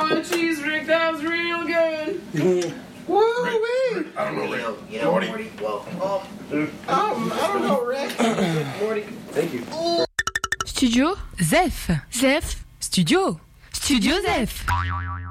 Oh, cheese, Rick, that was real good. Woo-wee! I don't know, Rick. Morty. Well, I don't know, Rick. Morty. Thank you. Studio Zef. Zef Studio. Studio Zef.